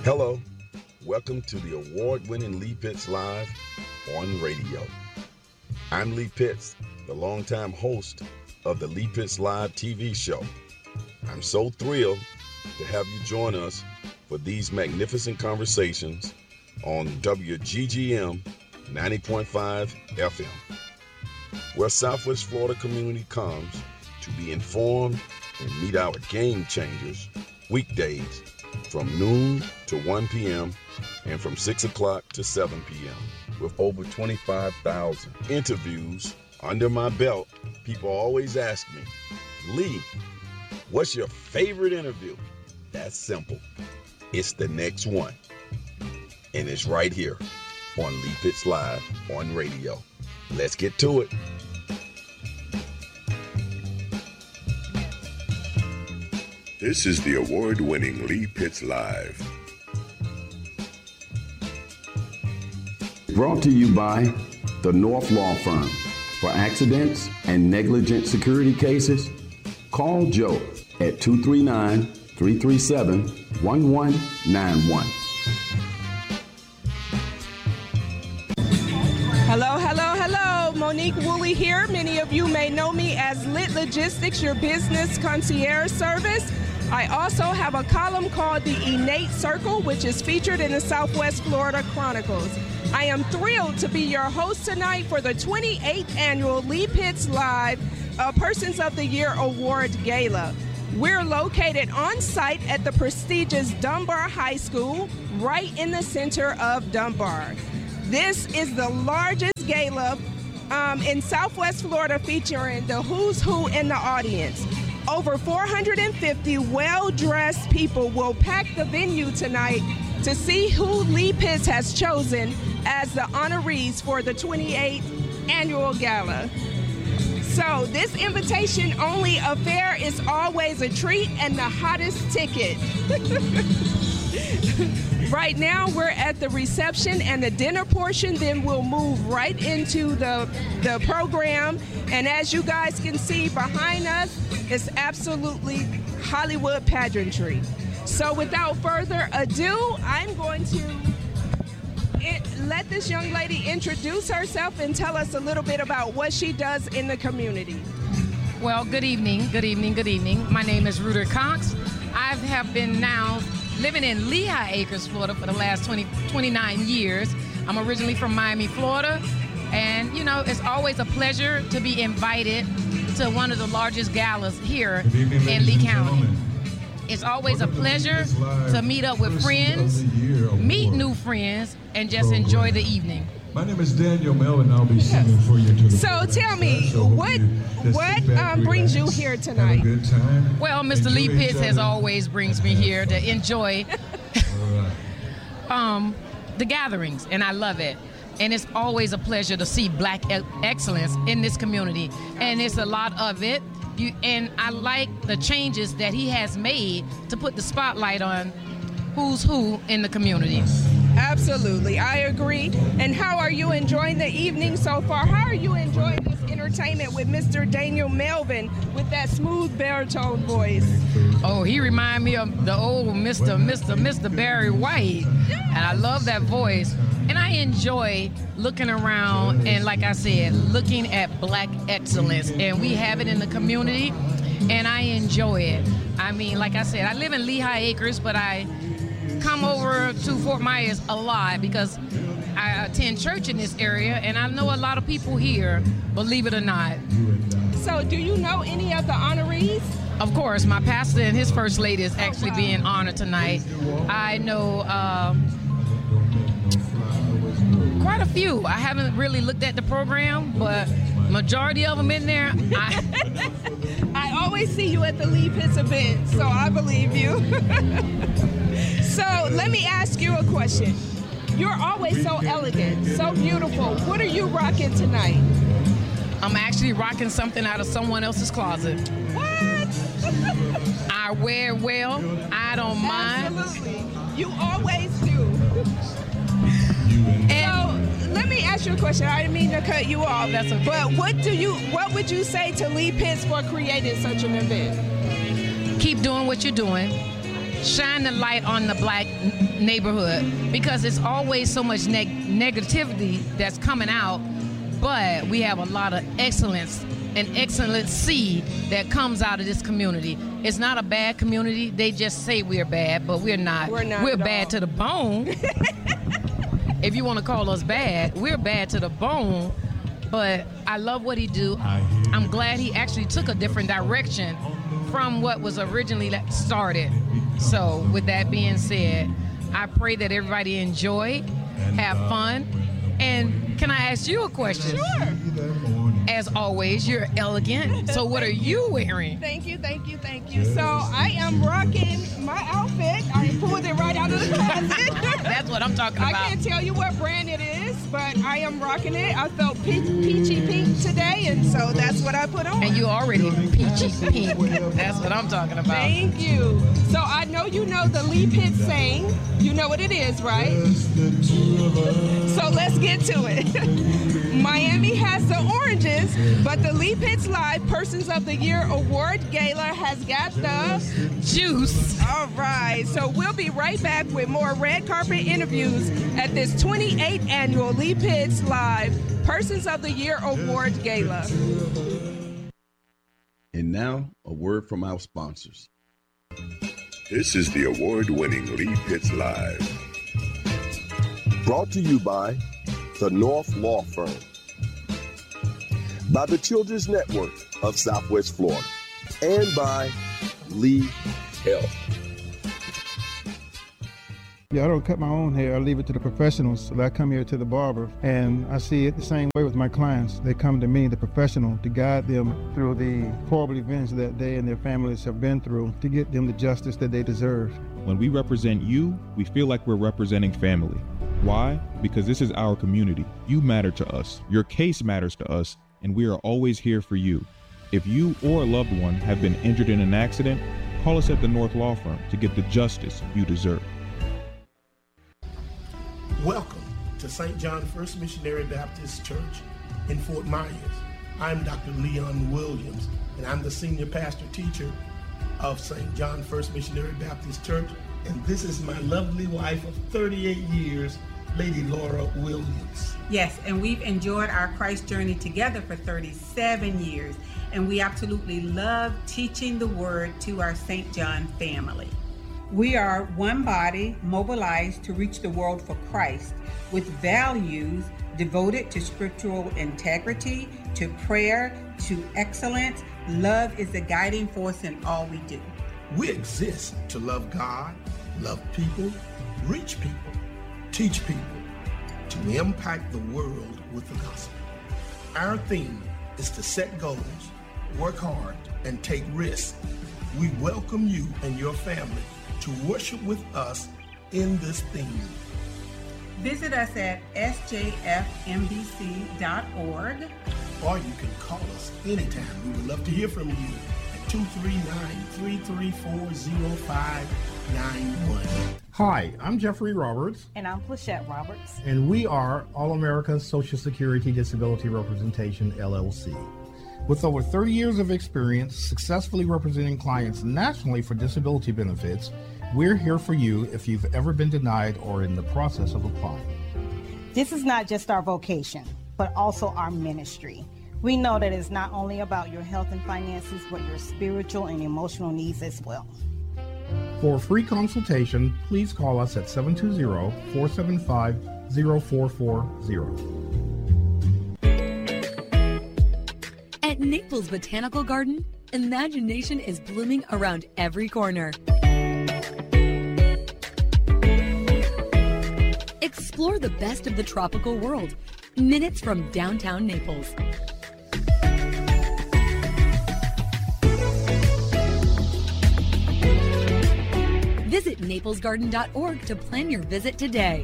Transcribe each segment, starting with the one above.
Hello, welcome to the award-winning Lee Pitts Live on radio. I'm Lee Pitts, the longtime host of the Lee Pitts Live TV show. I'm so thrilled to have you join us for these magnificent conversations on WGGM 90.5 FM, where Southwest Florida community comes to be informed and meet our game changers weekdays from noon to 1 p.m. and from 6 o'clock to 7 p.m. with over 25,000 interviews under my belt. People always ask me, Lee, what's your favorite interview? That's simple. It's the next one. And it's right here on Lee Pitts Live on radio. Let's get to it. This is the award-winning Lee Pitts Live. Brought to you by the North Law Firm. For accidents and negligent security cases, call Joe at 239-337-1191. Hello, hello, hello. Monique Woolley here. Many of you may know me as Lit Logistics, your business concierge service. I also have a column called The Innate Circle, which is featured in the Southwest Florida Chronicles. I am thrilled to be your host tonight for the 28th annual Lee Pitts Live Persons of the Year Award Gala. We're located on site at the prestigious Dunbar High School, right in the center of Dunbar. This is the largest gala in Southwest Florida, featuring the who's who in the audience. Over 450 well-dressed people will pack the venue tonight to see who Lee Pitts has chosen as the honorees for the 28th annual gala. So this invitation-only affair is always a treat and the hottest ticket. Right now, we're at the reception and the dinner portion, then we'll move right into the program. And as you guys can see behind us, it's absolutely Hollywood pageantry. So without further ado, I'm going to let this young lady introduce herself and tell us a little bit about what she does in the community. Well, good evening, good evening, good evening. My name is Ruder Cox. I have been now living in Lehigh Acres, Florida for the last 29 years. I'm originally from Miami, Florida. And, you know, it's always a pleasure to be invited to one of the largest galas here in Lee County. It's always a pleasure to meet up with friends, meet new friends, and just enjoy the evening. My name is Daniel Melvin. I'll be singing for you to the So tell me, what brings you here tonight? Have a good time. Well, Mr. Lee Pitts has always brings me here to enjoy the gatherings, and I love it. And it's always a pleasure to see Black excellence in this community, and it's a lot of it. And I like the changes that he has made to put the spotlight on who's who in the community. Absolutely, I agree. And how are you enjoying the evening so far? How are you enjoying this entertainment with Mr. Daniel Melvin with that smooth baritone voice? Oh, he reminds me of the old Mr. Barry White, and I love that voice. And I enjoy looking around and, like I said, looking at Black excellence, and we have it in the community, and I enjoy it. I mean, like I said, I live in Lehigh Acres, but I come over to Fort Myers a lot because I attend church in this area, and I know a lot of people here, believe it or not. So do you know any of the honorees? Of course, my pastor and his first lady is actually being honored tonight. I know quite a few. I haven't really looked at the program, but majority of them in there. I always see you at the Lee Pitts event, so I believe you. So let me ask you a question. You're always so elegant, so beautiful. What are you rocking tonight? I'm actually rocking something out of someone else's closet. What? I wear it well. I don't mind. Absolutely. You always do. And so let me ask you a question. I didn't mean to cut you off. That's okay. But what would you say to Lee Pitts for creating such an event? Keep doing what you're doing. shine the light on the black neighborhood, because it's always so much negativity that's coming out, but we have a lot of excellence and excellency that comes out of this community. It's not a bad community. They just say we're bad, but we're not. We're bad to the bone. If you want to call us bad, we're bad to the bone. But I love what he do. I'm glad he actually took a different direction from what was originally started. So with that being said, I pray that everybody enjoy, have fun. And can I ask you a question? Sure. As always, you're elegant. So what are you wearing? Thank you. So I am rocking my outfit. I pulled it right out of the closet. That's what I'm talking about. I can't tell you what brand it is, but I am rocking it. I felt peachy pink today, and so that's what I put on. And you already peachy pink. That's what I'm talking about. Thank you. So I know you know the Lee Pitts saying. You know what it is, right? So let's get to it. Miami has the oranges, but the Lee Pitts Live Persons of the Year Award Gala has got the juice. All right, so we'll be right back with more red carpet interviews at this 28th annual Lee Pitts Live Persons of the Year Award Gala. And now, a word from our sponsors. This is the award-winning Lee Pitts Live. Brought to you by the North Law Firm, by the Children's Network of Southwest Florida, and by Lee Health. Yeah, I don't cut my own hair. I leave it to the professionals. So I come here to the barber, and I see it the same way with my clients. They come to me, the professional, to guide them through the horrible events that they and their families have been through, to get them the justice that they deserve. When we represent you, we feel like we're representing family. Why? Because this is our community. You matter to us. Your case matters to us, and we are always here for you. If you or a loved one have been injured in an accident, call us at the North Law Firm to get the justice you deserve. Welcome to St. John First Missionary Baptist Church in Fort Myers. I'm Dr. Leon Williams, and I'm the senior pastor teacher of St. John First Missionary Baptist Church, and this is my lovely wife of 38 years, Lady Laura Williams. Yes, and we've enjoyed our Christ journey together for 37 years, and we absolutely love teaching the Word to our St. John family. We are one body mobilized to reach the world for Christ, with values devoted to scriptural integrity, to prayer, to excellence. Love is the guiding force in all we do. We exist to love God, love people, reach people, teach people, to impact the world with the gospel. Our theme is to set goals, work hard, and take risks. We welcome you and your family to worship with us in this theme. Visit us at sjfmbc.org. Or you can call us anytime. We would love to hear from you at 239-334-0591. Hi, I'm Jeffrey Roberts. And I'm Plachette Roberts. And we are All America Social Security Disability Representation, LLC. With over 30 years of experience successfully representing clients nationally for disability benefits, we're here for you if you've ever been denied or in the process of applying. This is not just our vocation, but also our ministry. We know that it's not only about your health and finances, but your spiritual and emotional needs as well. For a free consultation, please call us at 720-475-0440. At Naples Botanical Garden, imagination is blooming around every corner. Explore the best of the tropical world, minutes from downtown Naples. Visit naplesgarden.org to plan your visit today.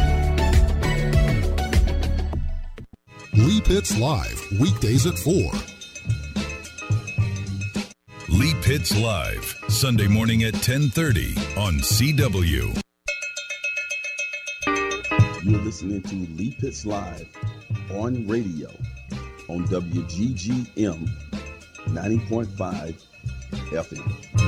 Lee Pitts Live, weekdays at 4. Lee Pitts Live, Sunday morning at 10:30 on CW. You're listening to Lee Pitts Live on radio on WGGM 90.5 FM.